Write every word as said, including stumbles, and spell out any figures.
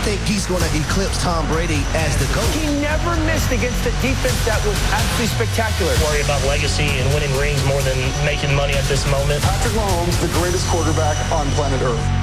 think he's going to eclipse Tom Brady as the GOAT. He never missed against a defense that was absolutely spectacular. Worry about legacy and winning rings more than making money at this moment. Patrick Mahomes, the greatest quarterback on planet Earth.